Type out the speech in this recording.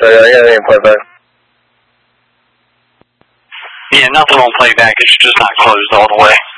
sorry, I got 8.5. Yeah, nothing on playback. It's just not closed all the way.